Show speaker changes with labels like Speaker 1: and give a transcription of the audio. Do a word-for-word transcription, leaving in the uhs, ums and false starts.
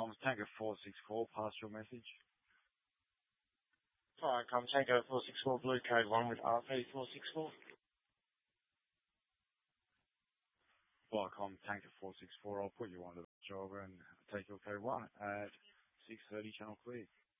Speaker 1: comms Tango four six four, pass your message.
Speaker 2: Fire com Tango four six four, blue code one with R P four six four.
Speaker 1: Viacom Tango four six four, I'll put you on the job and take your code one at six thirty, channel clear.